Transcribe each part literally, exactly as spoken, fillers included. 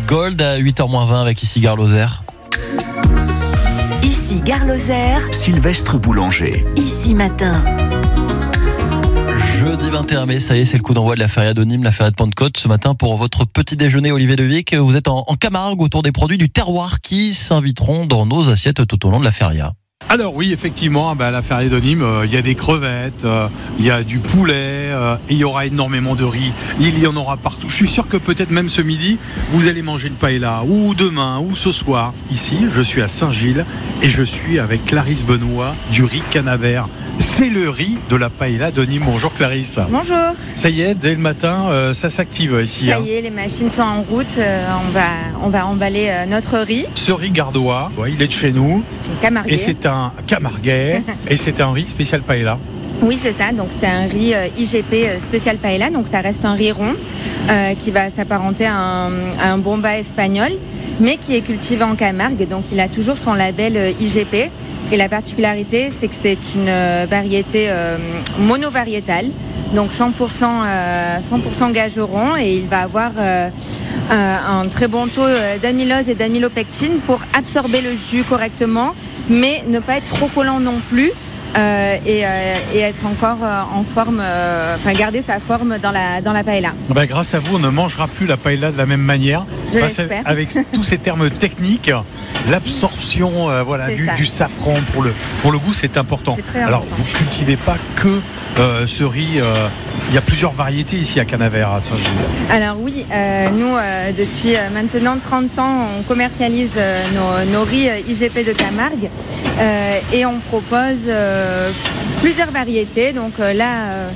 Gold à huit heures moins vingt avec ici Gare Lozère. Ici Gare Lozère, Sylvestre Boulanger. Ici Matin. Jeudi vingt et un mai, ça y est, c'est le coup d'envoi de la feria de Nîmes, la feria de Pentecôte. Ce matin, pour votre petit déjeuner, Olivier Devic, vous êtes en, en Camargue autour des produits du terroir qui s'inviteront dans nos assiettes tout au long de la feria. Alors oui, effectivement, bah, à la feria de Nîmes, il euh, y a des crevettes, il euh, y a du poulet, euh, et il y aura énormément de riz. Il y en aura partout. Je suis sûr que peut-être même ce midi, vous allez manger une paella, ou demain, ou ce soir. Ici, je suis à Saint-Gilles, et je suis avec Clarisse Benoît du riz Canavert. C'est le riz de la paella de Nîmes. Bonjour Clarisse. Bonjour. Ça y est, dès le matin, euh, ça s'active ici. Ça hein. y est, les machines sont en route. Euh, on, va, on va emballer euh, notre riz. Ce riz gardois, ouais, il est de chez nous. Camarguais. Et c'est un camarguais. Et c'est un riz spécial paella. Oui, c'est ça. Donc c'est un riz euh, I G P euh, spécial paella. Donc ça reste un riz rond euh, qui va s'apparenter à un, à un bomba espagnol, mais qui est cultivé en Camargue. Donc il a toujours son label euh, I G P. Et la particularité, c'est que c'est une euh, variété euh, monovariétale, donc cent pour cent, euh, cent pour cent gageron, et il va avoir euh, un, un très bon taux d'amylose et d'amylopectine pour absorber le jus correctement, mais ne pas être trop collant non plus. Euh, et, euh, et être encore euh, en forme, euh, enfin garder sa forme dans la, dans la paella. Ben, grâce à vous, on ne mangera plus la paella de la même manière. Je Parce l'espère. Avec tous ces termes techniques, l'absorption euh, voilà, du, du safran pour le, pour le goût, c'est important. C'est Alors, important. vous ne cultivez pas que euh, ce riz. Euh, il y a plusieurs variétés ici à Canavert, à Saint-Gilles. Alors oui, euh, nous, euh, depuis euh, maintenant trente ans, on commercialise euh, nos, nos riz euh, I G P de Camargue euh, et on propose euh, plusieurs variétés. Donc euh, là, euh,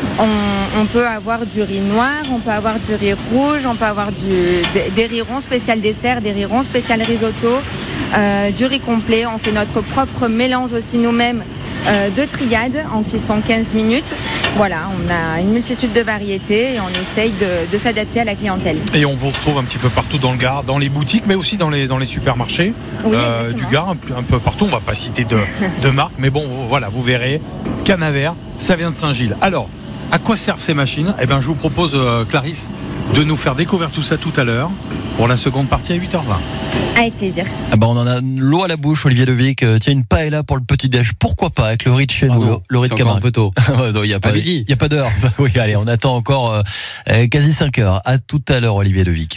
on, on peut avoir du riz noir, on peut avoir du riz rouge, on peut avoir du, des, des riz ronds spécial dessert, des riz ronds spécial risotto, euh, du riz complet. On fait notre propre mélange aussi nous-mêmes euh, de triade en cuisson quinze minutes. Voilà, on a une multitude de variétés et on essaye de, de s'adapter à la clientèle. Et on vous retrouve un petit peu partout dans le Gard, dans les boutiques, mais aussi dans les, dans les supermarchés oui, euh, du Gard, un, un peu partout. On ne va pas citer de, de marque, mais bon, voilà, vous verrez, Canavert, ça vient de Saint-Gilles. Alors, à quoi servent ces machines ? Eh bien, je vous propose, euh, Clarisse, de nous faire découvrir tout ça tout à l'heure pour la seconde partie à huit heures vingt. Avec plaisir. Ah bah on en a l'eau à la bouche, Olivier Devic. Euh, tiens, une paella pour le petit déj. Pourquoi pas avec le riz de chez Ah nous, non, le riz de c'est encore Camargue. un peu tôt. Il n'y a pas, À midi. il y a pas d'heure. Oui, allez, on attend encore euh, euh, quasi cinq heures. À tout à l'heure, Olivier Devic.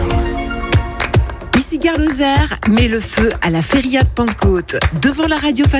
Ici Gare Lozère met le feu à la feria de Pentecôte devant la radio.